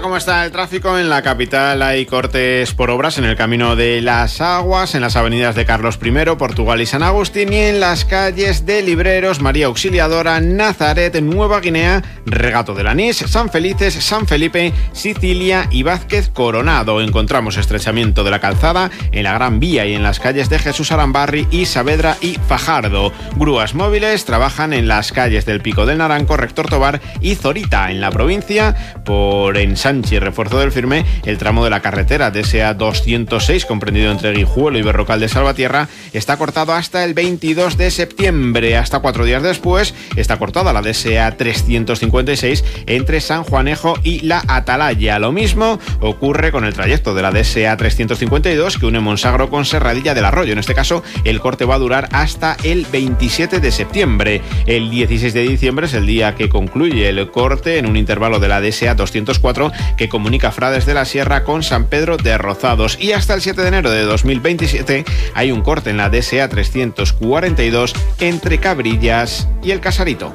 ¿cómo está el tráfico? En la capital hay cortes por obras en el Camino de las Aguas, en las avenidas de Carlos I, Portugal y San Agustín, y en las calles de Libreros, María Auxiliadora, Nazaret, Nueva Guinea, Regato del Anís, San Felices, San Felipe, Sicilia y Vázquez Coronado. Encontramos estrechamiento de la calzada en la Gran Vía y en las calles de Jesús Arambarri y Saavedra y Fajardo. Grúas móviles trabajan en las calles del Pico del Naranco, Rector Tobar y Zorita. En la provincia, por Ensanche y Refuerzo del Firme, el tramo de la carretera DSA 206, comprendido entre Guijuelo y Berrocal de Salvatierra, está cortado hasta el 22 de septiembre. Hasta 4 días después está cortada la DSA 356 entre San Juanejo y la Atalaya. Lo mismo ocurre con el trayecto de la DSA 352 que une Monsagro con Serradilla del Arroyo. En este caso, el corte va a durar hasta el 27 de septiembre. El 16 de diciembre es el día que concluye el corte en un intervalo de la DSA 204 que comunica Frades de la Sierra con San Pedro de Rozados. Y hasta el 7 de enero de 2027 hay un corte en la DSA 342 entre Cabrillas y El Casarito.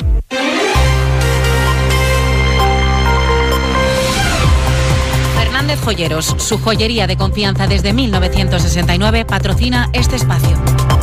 Fernández Joyeros, su joyería de confianza desde 1969, patrocina este espacio.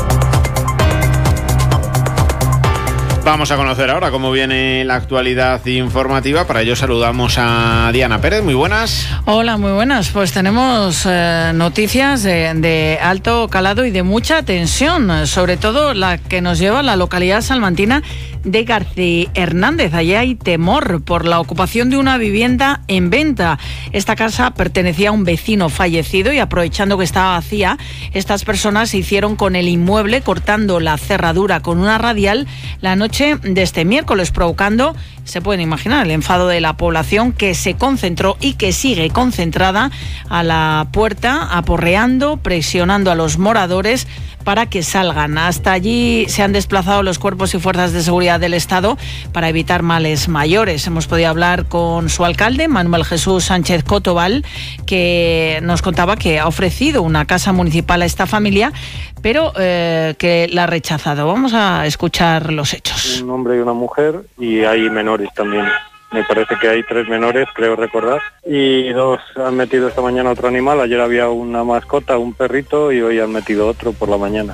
Vamos a conocer ahora cómo viene la actualidad informativa. Para ello saludamos a Diana Pérez. Muy buenas. Hola, muy buenas. Pues tenemos noticias de alto calado y de mucha tensión, sobre todo la que nos lleva a la localidad salmantina de García Hernández. Allí hay temor por la ocupación de una vivienda en venta. Esta casa pertenecía a un vecino fallecido y, aprovechando que estaba vacía, estas personas se hicieron con el inmueble cortando la cerradura con una radial la noche de este miércoles, provocando, se pueden imaginar, el enfado de la población, que se concentró y que sigue concentrada a la puerta, aporreando, presionando a los moradores para que salgan. Hasta allí se han desplazado los cuerpos y fuerzas de seguridad del Estado para evitar males mayores. Hemos podido hablar con su alcalde, Manuel Jesús Sánchez Cotobal, que nos contaba que ha ofrecido una casa municipal a esta familia, pero que la ha rechazado. Vamos a escuchar los hechos. Un hombre y una mujer, y hay menores también. Me parece que hay 3 menores, creo recordar, y 2 han metido esta mañana otro animal. Ayer había una mascota, un perrito, y hoy han metido otro por la mañana.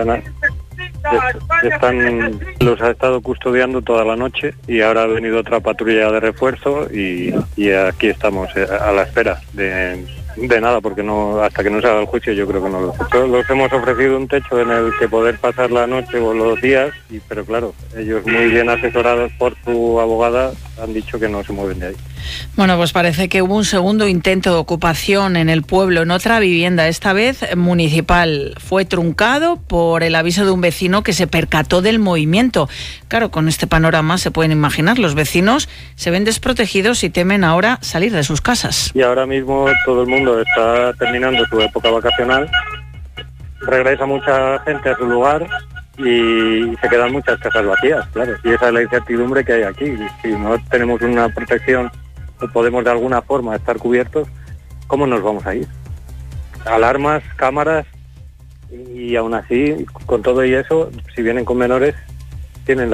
Los ha estado custodiando toda la noche y ahora ha venido otra patrulla de refuerzo y aquí estamos a la espera de nada, porque no, hasta que no se haga el juicio yo creo que no los hemos ofrecido un techo en el que poder pasar la noche o los días, pero claro, ellos, muy bien asesorados por su abogada, han dicho que no se mueven de ahí. Bueno, pues parece que hubo un segundo intento de ocupación en el pueblo, en otra vivienda, esta vez municipal. Fue truncado por el aviso de un vecino que se percató del movimiento. Claro, con este panorama se pueden imaginar, los vecinos se ven desprotegidos y temen ahora salir de sus casas. Y ahora mismo todo el mundo está terminando su época vacacional, regresa mucha gente a su lugar y se quedan muchas casas vacías, claro. Y esa es la incertidumbre que hay aquí. Si no tenemos una protección o podemos de alguna forma estar cubiertos, ¿cómo nos vamos a ir? Alarmas, cámaras, y aún así, con todo y eso, si vienen con menores, tienen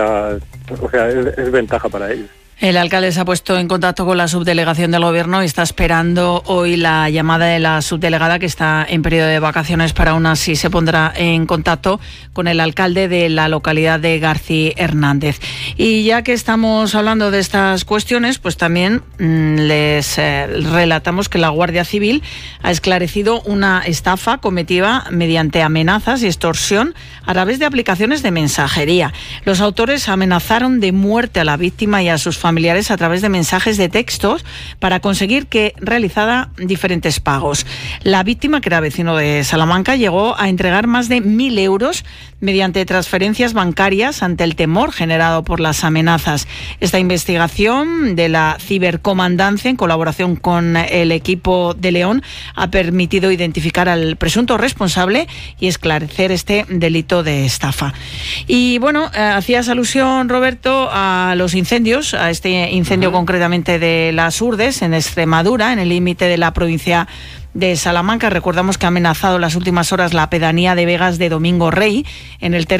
es ventaja para ellos. El alcalde se ha puesto en contacto con la subdelegación del Gobierno y está esperando hoy la llamada de la subdelegada, que está en periodo de vacaciones, para aún así se pondrá en contacto con el alcalde de la localidad de García Hernández. Y ya que estamos hablando de estas cuestiones, pues también les relatamos que la Guardia Civil ha esclarecido una estafa cometida mediante amenazas y extorsión a través de aplicaciones de mensajería. Los autores amenazaron de muerte a la víctima y a sus familiares a través de mensajes de textos para conseguir que realizara diferentes pagos. La víctima, que era vecino de Salamanca, llegó a entregar más de 1.000 euros mediante transferencias bancarias ante el temor generado por las amenazas. Esta investigación de la cibercomandancia, en colaboración con el equipo de León, ha permitido identificar al presunto responsable y esclarecer este delito de estafa. Y bueno, hacías alusión, Roberto, a los incendios, a este incendio concretamente de Las Urdes, en Extremadura, en el límite de la provincia de Salamanca. Recordamos que ha amenazado las últimas horas la pedanía de Vegas de Domingo Rey, en el